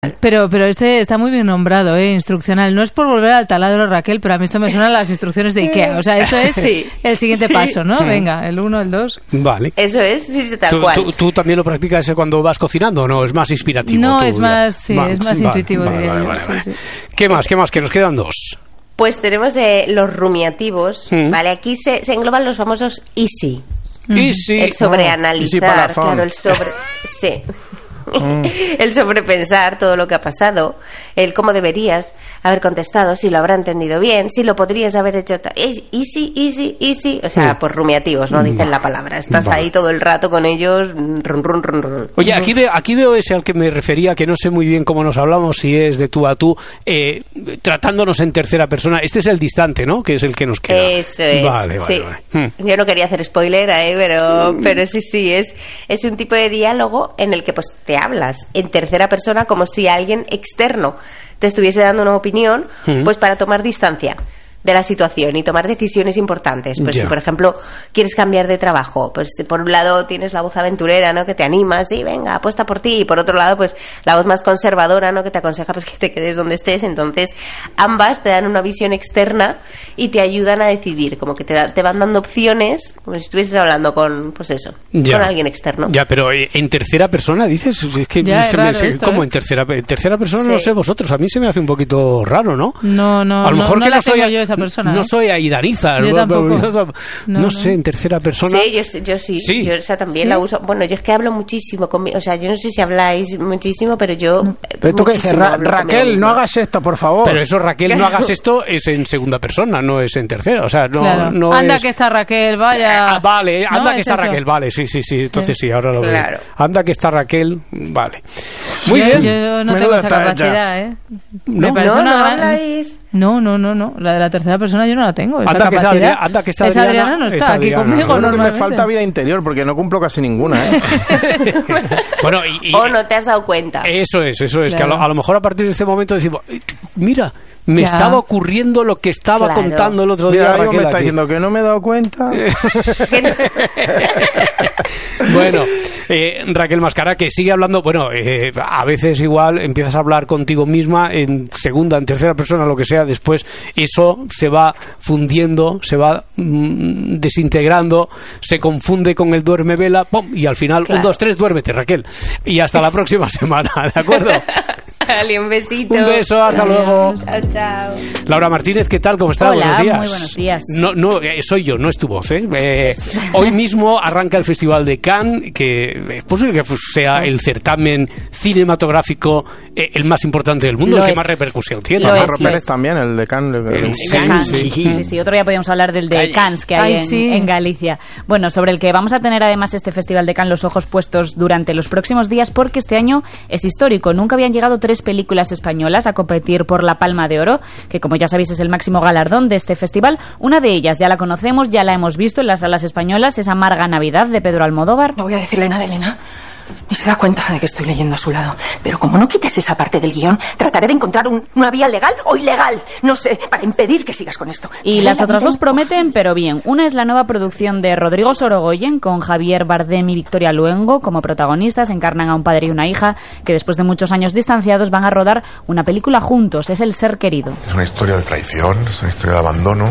Pero este está muy bien nombrado, instruccional. No es por volver al taladro, Raquel, pero a mí esto me suena a las instrucciones de IKEA. O sea, esto es el siguiente paso, ¿no? Venga, el 1, el 2. Vale. Eso es, sí, tal cual. ¿Tú también lo practicas cuando vas cocinando o no? ¿Es más inspirativo? No, es más intuitivo, diría yo. Vale. Sí. ¿Qué más? Que nos quedan 2. Pues tenemos los rumiativos, ¿vale? Aquí se engloban los famosos easy. Easy. El sobreanalizar, claro, el sobre... Sí. El sobrepensar todo lo que ha pasado, el cómo deberías haber contestado, si lo habrá entendido bien, si lo podrías haber hecho easy, o sea, por rumiativos, no dicen la palabra, estás ahí todo el rato con ellos, run. Oye, aquí veo ese al que me refería, que no sé muy bien cómo nos hablamos, si es de tú a tú, tratándonos en tercera persona. Este es el distante, ¿no? Que es el que nos queda. Eso es. Vale. Yo no quería hacer spoiler ahí, pero sí, es un tipo de diálogo en el que pues te hablas en tercera persona como si alguien externo te estuviese dando una opinión, pues para tomar distancia de la situación y tomar decisiones importantes. Pues si, por ejemplo, quieres cambiar de trabajo, pues por un lado tienes la voz aventurera, ¿no? Que te anima, sí, venga, apuesta por ti. Y por otro lado, pues la voz más conservadora, ¿no? Que te aconseja pues que te quedes donde estés. Entonces, ambas te dan una visión externa y te ayudan a decidir. Como que te van dando opciones, como si estuvieses hablando con, pues eso, con alguien externo. Ya, pero en tercera persona, dices, es que ¿cómo en tercera persona? Sí. No sé vosotros, a mí se me hace un poquito raro, ¿no? No, a lo mejor no que la tengo yo esa persona. No soy Aidariza. Yo tampoco. No sé, en tercera persona. Sí, yo sí. Yo esa también la uso. Bueno, yo es que hablo muchísimo conmigo. O sea, yo no sé si habláis muchísimo, pero yo... Pero tú qué dices, Raquel, no hagas esto, por favor. Pero eso, Raquel, no hagas esto, es en segunda persona, no es en tercera. O sea, no anda que está Raquel, vaya. Vale, anda que está Raquel, vale, sí. Entonces sí, ahora lo veo. Anda que está Raquel, vale. Muy bien. Yo no tengo esa capacidad, ¿No habláis? No. La de la tercera persona yo no la tengo. Anda que está Adriana no está aquí conmigo. Bueno, que me falta vida interior porque no cumplo casi ninguna, Bueno, o no te has dado cuenta. Eso es, claro. Que a lo mejor a partir de este momento decimos, mira, me estaba ocurriendo lo que estaba contando el otro día. Raquel me está diciendo que no me he dado cuenta. Bueno, Raquel Mascara, que sigue hablando, a veces igual empiezas a hablar contigo misma en segunda, en tercera persona, lo que sea, después eso se va fundiendo, se va desintegrando, se confunde con el duerme vela, ¡pum! Y al final, 1, 2, 3, duérmete, Raquel. Y hasta la próxima semana, ¿de acuerdo? Dale, un besito. Un beso, hasta luego. Chao. Laura Martínez, ¿qué tal? ¿Cómo estás? Hola, buenos días. Muy buenos días. No, soy yo, no es tu voz, Hoy mismo arranca el Festival de Cannes, que es posible que sea el certamen cinematográfico el más importante del mundo, el que más repercusión tiene. Pérez también, el de Cannes. Sí, otro día podíamos hablar del de Cannes que hay en Galicia. Bueno, sobre el que vamos a tener además este Festival de Cannes los ojos puestos durante los próximos días, porque este año es histórico. Nunca habían llegado 3 películas españolas a competir por la Palma de Oro, que como ya sabéis es el máximo galardón de este festival. Una de ellas ya la conocemos, ya la hemos visto en las salas españolas, es Amarga Navidad, de Pedro Almodóvar. No voy a decirle nada, Elena. Ni se da cuenta de que estoy leyendo a su lado. Pero como no quites esa parte del guión, trataré de encontrar una vía legal o ilegal, no sé, para impedir que sigas con esto. Y las otras 2 prometen, pero bien. Una es la nueva producción de Rodrigo Sorogoyen, con Javier Bardem y Victoria Luengo como protagonistas. Encarnan a un padre y una hija que después de muchos años distanciados van a rodar una película juntos. Es El ser querido. Es una historia de traición, es una historia de abandono,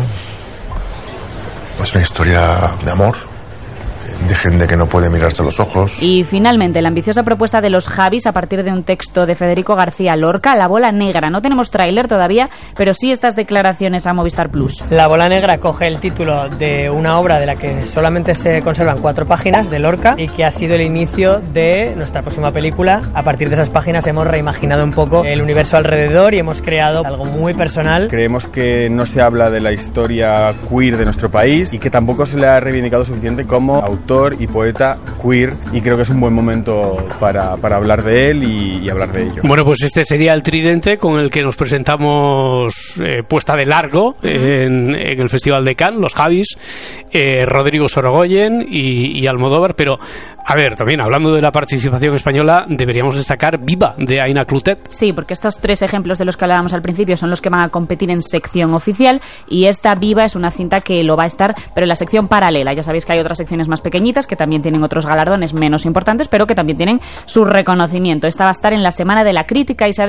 es una historia de amor, de gente que no puede mirarse a los ojos. Y finalmente, la ambiciosa propuesta de los Javis a partir de un texto de Federico García Lorca, La bola negra. No tenemos tráiler todavía, pero sí estas declaraciones a Movistar Plus. La bola negra coge el título de una obra de la que solamente se conservan 4 páginas de Lorca y que ha sido el inicio de nuestra próxima película. A partir de esas páginas hemos reimaginado un poco el universo alrededor y hemos creado algo muy personal. Creemos que no se habla de la historia queer de nuestro país y que tampoco se le ha reivindicado suficiente como autor y poeta queer, y creo que es un buen momento para hablar de él y hablar de ello. Bueno, pues este sería el tridente con el que nos presentamos puesta de largo en el Festival de Cannes, los Javis, Rodrigo Sorogoyen y Almodóvar. Pero, a ver, también hablando de la participación española, deberíamos destacar Viva, de Aina Clotet. Sí, porque estos 3 ejemplos de los que hablábamos al principio son los que van a competir en sección oficial, y esta Viva es una cinta que lo va a estar, pero en la sección paralela. Ya sabéis que hay otras secciones más pequeñas pequeñitas que también tienen otros galardones menos importantes, pero que también tienen su reconocimiento. Esta va a estar en la Semana de la Crítica y se ha